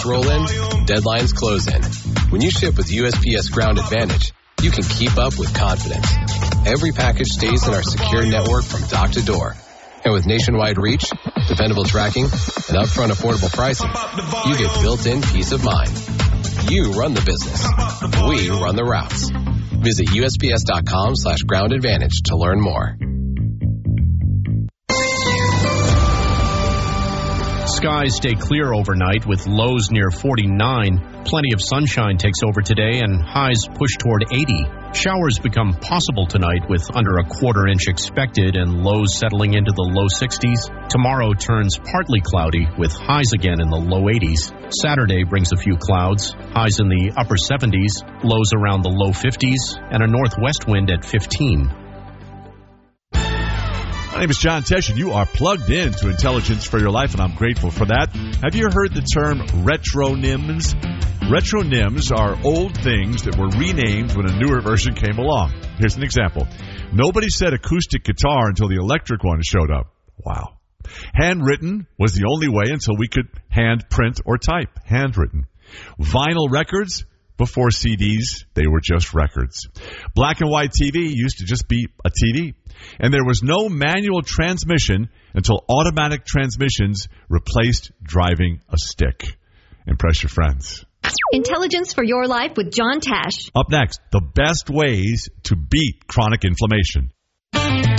Orders roll in, deadlines close in. When you ship with USPS Ground Advantage, you can keep up with confidence. Every package stays in our secure network from dock to door. And with nationwide reach, dependable tracking, and upfront affordable pricing, you get built-in peace of mind. You run the business. We run the routes. Visit USPS.com/Ground Advantage to learn more. Skies stay clear overnight with lows near 49. Plenty of sunshine takes over today and highs push toward 80. Showers become possible tonight with under a quarter-inch expected and lows settling into the low 60s. Tomorrow turns partly cloudy with highs again in the low 80s. Saturday brings a few clouds, highs in the upper 70s, lows around the low 50s, and a northwest wind at 15. My name is John Tesh, and you are plugged in to Intelligence for Your Life, and I'm grateful for that. Have you heard the term retronyms? Retronyms are old things that were renamed when a newer version came along. Here's an example. Nobody said acoustic guitar until the electric one showed up. Wow. Handwritten was the only way until we could hand print or type. Handwritten. Vinyl records, before CDs, they were just records. Black and white TV used to just be a TV. And there was no manual transmission until automatic transmissions replaced driving a stick. Impress your friends. Intelligence for Your Life with John Tesh. Up next, the best ways to beat chronic inflammation.